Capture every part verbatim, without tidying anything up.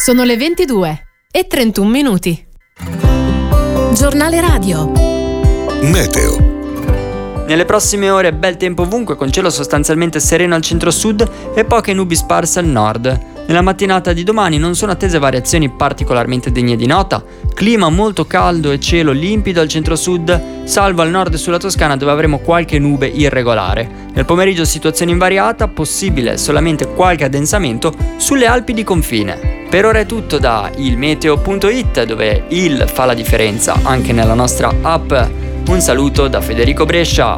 Sono le ventidue e trentuno minuti. Giornale radio. Meteo. Nelle prossime ore bel tempo ovunque, con cielo sostanzialmente sereno al centro-sud e poche nubi sparse al nord. Nella mattinata di domani non sono attese variazioni particolarmente degne di nota, clima molto caldo e cielo limpido al centro-sud, salvo al nord e sulla Toscana dove avremo qualche nube irregolare. Nel pomeriggio situazione invariata, possibile solamente qualche addensamento sulle Alpi di confine. Per ora è tutto da il meteo punto it, dove il fa la differenza anche nella nostra app. Un saluto da Federico Brescia.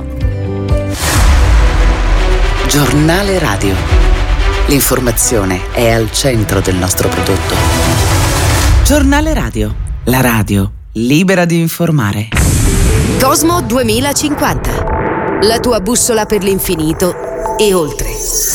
Giornale radio. L'informazione è al centro del nostro prodotto. Giornale radio. La radio libera di informare. Cosmo duemilacinquanta. La tua bussola per l'infinito e oltre.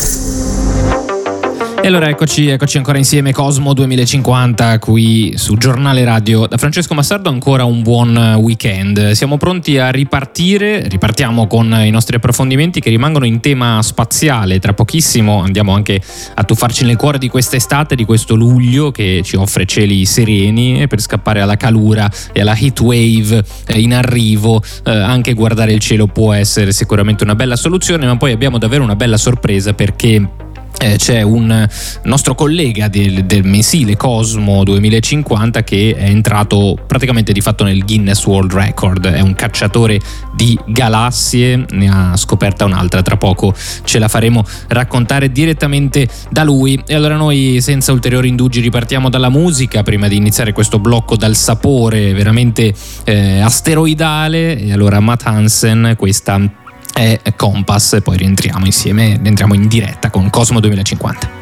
E allora eccoci, eccoci ancora insieme, Cosmo duemilacinquanta qui su Giornale Radio. Da Francesco Massardo ancora un buon weekend. Siamo pronti a ripartire, ripartiamo con i nostri approfondimenti che rimangono in tema spaziale. Tra pochissimo andiamo anche a tuffarci nel cuore di quest'estate, di questo luglio che ci offre cieli sereni, e per scappare alla calura e alla heat wave in arrivo eh, anche guardare il cielo può essere sicuramente una bella soluzione, ma poi abbiamo davvero una bella sorpresa perché Eh, c'è un nostro collega del, del mensile Cosmo duemilacinquanta che è entrato praticamente di fatto nel Guinness World Record. È un cacciatore di galassie, ne ha scoperta un'altra, tra poco ce la faremo raccontare direttamente da lui. E allora noi senza ulteriori indugi ripartiamo dalla musica prima di iniziare questo blocco dal sapore veramente eh, asteroidale. E allora Matt Hansen, questa è Compass, e poi rientriamo insieme, rientriamo in diretta con Cosmo duemilacinquanta.